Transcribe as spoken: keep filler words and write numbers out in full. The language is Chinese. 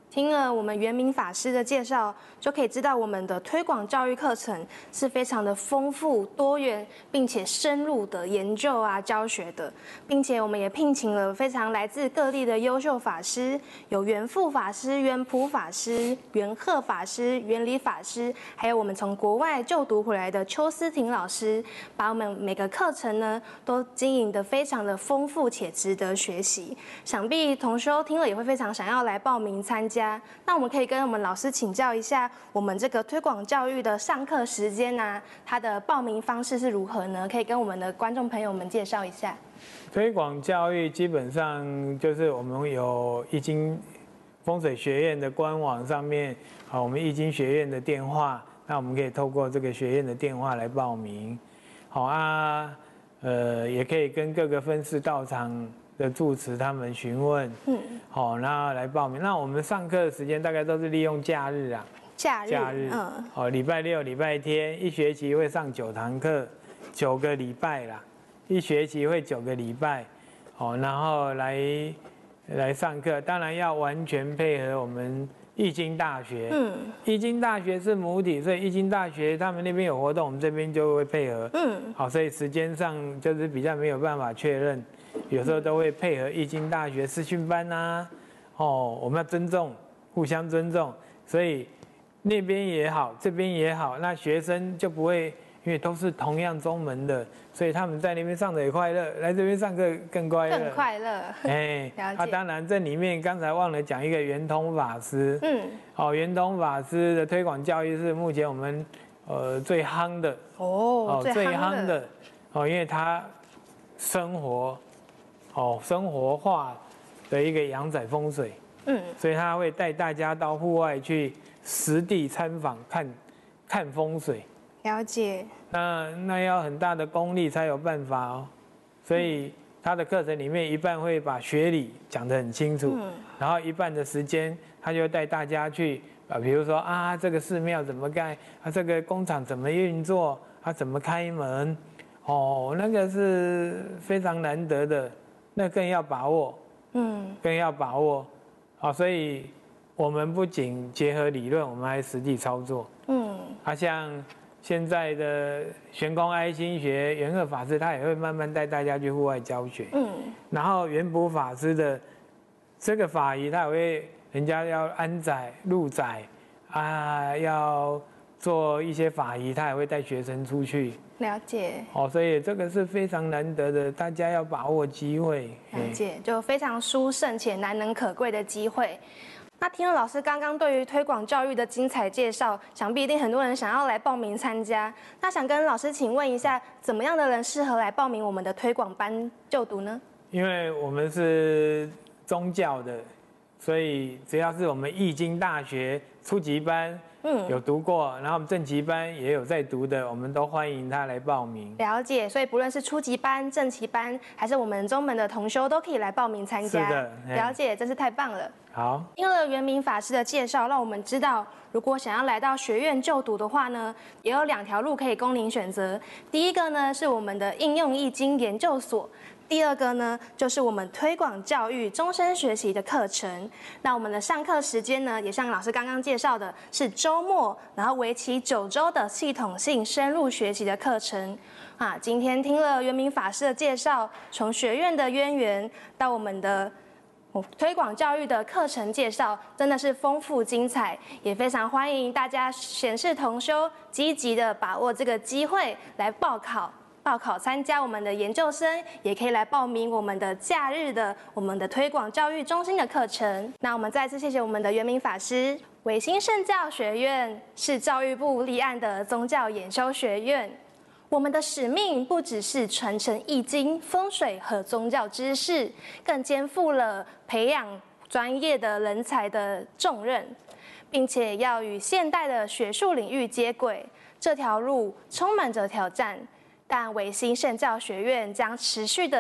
听了我们元明法师的介绍，就可以知道我们的推广教育课程是非常的丰富多元，并且深入的研究啊教学的，并且我们也聘请了非常来自各地的优秀法师，有元富法师、元普法师、元鹤法师、元理法师，还有我们从国外就读回来的邱思婷老师，把我们每个课程呢都经营得非常的丰富且值得学习。想必同修听了也会非常想要来报名参加。那我们可以跟我们老师请教一下，我们这个推广教育的上课时间啊，它的报名方式是如何呢？可以跟我们的观众朋友们介绍一下。 推广教育基本上就是我们有易经风水学院的官网上面，啊，我们易经学院的电话，那我们可以透过这个学院的电话来报名。好啊，呃，也可以跟各个分寺道场的住持他们询问，嗯，好，然后来报名。那我们上课的时间大概都是利用假日啊， 假日， 假日， 嗯， 哦，礼拜六、礼拜天，一学期会上九堂课，九个礼拜啦，一学期会九个礼拜，哦，然后来来上课，当然要完全配合我们易经大学，嗯，易经大学是母体，所以易经大学他们那边有活动，我们这边就会配合，嗯，好，所以时间上就是比较没有办法确认。有时候都会配合易经大学视讯班啊，哦，我们要尊重，互相尊重，所以那边也好，这边也好，那学生就不会，因为都是同样宗门的，所以他们在那边上的也快乐，来这边上课更快乐， 更快乐。 哎，他、啊、当然这里面刚才忘了讲一个圆通法师，嗯，哦，圆通法师的推广教育是目前我们呃最夯的哦， 哦最夯的哦，因为他生活。哦，生活化的一个阳宅风水，嗯，所以他会带大家到户外去实地参访，看看风水。 了解。 那那要很大的功力才有办法哦，所以他的课程里面一半会把学理讲得很清楚，嗯，然后一半的时间他就带大家去啊，比如说啊，这个寺庙怎么盖，啊，这个工厂怎么运作，啊，怎么开门，哦，那个是非常难得的。那更要把握，嗯，更要把握，好，所以我们不仅结合理论，我们还实际操作，嗯，啊，像现在的玄空哀心学元鹤法师，他也会慢慢带大家去户外教学，嗯，然后元普法师的这个法仪，他也会人家要安宅入宅啊，要做一些法仪，他也会带学生出去。 了解， 哦，所以这个是非常难得的，大家要把握机会。 了解，就非常殊胜且难能可贵的机会。那听了老师刚刚对于推广教育的精彩介绍，想必一定很多人想要来报名参加。那想跟老师请问一下，怎么样的人适合来报名我们的推广班就读呢？ 因为我们是宗教的，所以只要是我们易经大学初级班。嗯，有读过，然后我们正级班也有在读的，我们都欢迎他来报名。 了解，所以不论是初级班、正级班，还是我们宗门的同修，都可以来报名参加。 是的， 了解，真是太棒了。 好， 听了元明法师的介绍，让我们知道，如果想要来到学院就读的话呢，也有两条路可以供您选择。第一个呢，是我们的应用易经研究所。第二个呢，就是我们推广教育终身学习的课程。那我们的上课时间呢，也像老师刚刚介绍的，是周末，然后为期九周的系统性深入学习的课程。啊，今天听了元明法师的介绍，从学院的渊源到我们的推广教育的课程介绍，真的是丰富精彩，也非常欢迎大家显示同修积极的把握这个机会来报考。报考参加我们的研究生，也可以来报名我们的假日的我们的推广教育中心的课程。那我们再次谢谢我们的元明法师。伟星圣教学院是教育部立案的宗教研修学院，我们的使命不只是传承易经、风水和宗教知识，更肩负了培养专业的人才的重任，并且要与现代的学术领域接轨。这条路充满着挑战。但伟星圣教学院将持续的